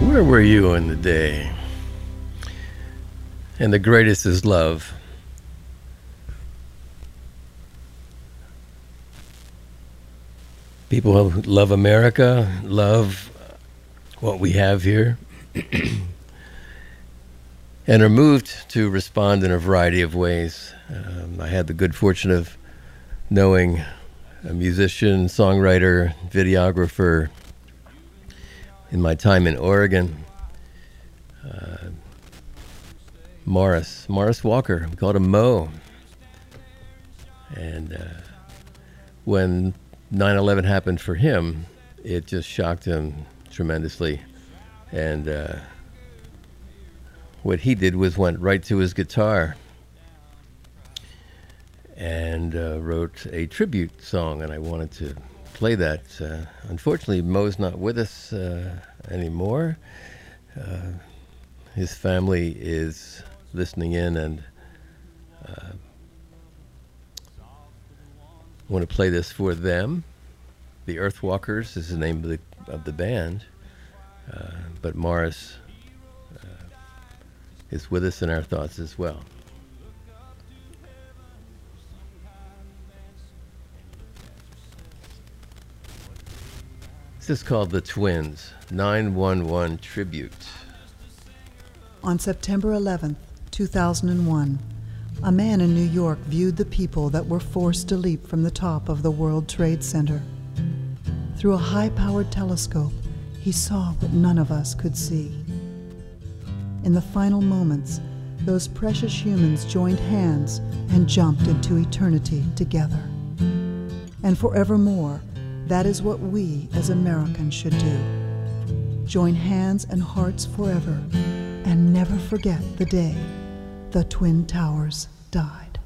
Where were you in the day? And the greatest is love. People who love America, love what we have here, and are moved to respond in a variety of ways. I had the good fortune of knowing a musician, songwriter, videographer in my time in Oregon, Morris Walker. We called him Mo. And when 9/11 happened for him, it just shocked him tremendously. And what he did was went right to his guitar and wrote a tribute song, and I wanted to play that. Unfortunately, Mo's not with us anymore. His family is listening in, and I want to play this for them. The Earthwalkers is the name of the band, but Morris is with us in our thoughts as well. This is called The Twins, 911 Tribute. On September 11th, 2001, a man in New York viewed the people that were forced to leap from the top of the World Trade Center. Through a high-powered telescope, he saw what none of us could see. In the final moments, those precious humans joined hands and jumped into eternity together. And forevermore, that is what we as Americans should do. Join hands and hearts forever, and never forget the day the Twin Towers died.